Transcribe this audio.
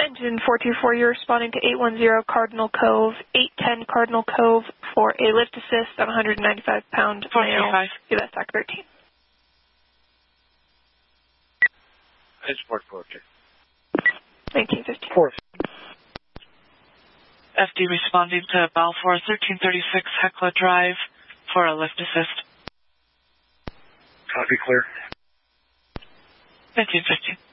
Engine 424, you're responding to 810 Cardinal Cove, 810 Cardinal Cove for a lift assist on 195-pound male, US TAC 13. It's 440. 1915. 4. FD responding to Balfour 1336 Hecla Drive for a lift assist. Copy, clear. 1915.